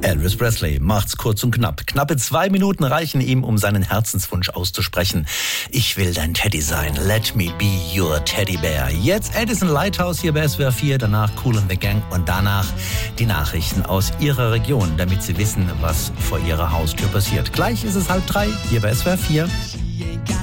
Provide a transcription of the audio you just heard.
Elvis Presley macht's kurz und knapp. Knappe 2 Minuten reichen ihm, um seinen Herzenswunsch auszusprechen. Ich will dein Teddy sein. Let me be your Teddy Bear. Jetzt Edison Lighthouse hier bei SWR 4, danach Kool and the Gang und danach die Nachrichten aus Ihrer Region, damit Sie wissen, was vor Ihrer Haustür passiert. Gleich ist es 2:30 hier bei SWR 4.